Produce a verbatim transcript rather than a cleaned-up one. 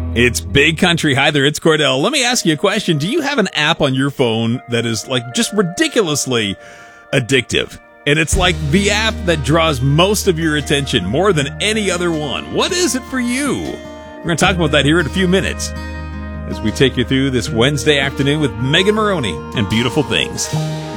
It's Big Country. Hi there, it's Cordell. Let me ask you a question. Do you have an app on your phone that is like just ridiculously addictive? And it's like the app that draws most of your attention more than any other one. What is it for you? We're going to talk about that here in a few minutes as we take you through this Wednesday afternoon with Megan Maroney and Beautiful Things.